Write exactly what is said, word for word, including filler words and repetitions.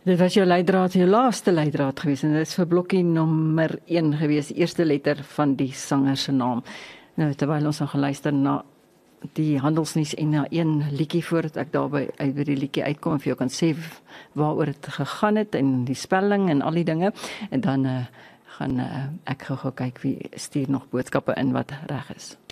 Dit was jou leidraad, jou laaste leidraad gewees en dit is vir blokkie nommer een gewees, die eerste letter van die sanger se naam. Nou, terwyl ons gaan geluister na die handelsnuus en na een liedjie voordat ek daarby uit by die liedjie uitkom en vir jou kan sê waaroor dit gegaan het en die spelling en al die dinge, en dan uh, gaan uh, ek gou-gou kyk wie stuur nog boodskappe in wat reg is.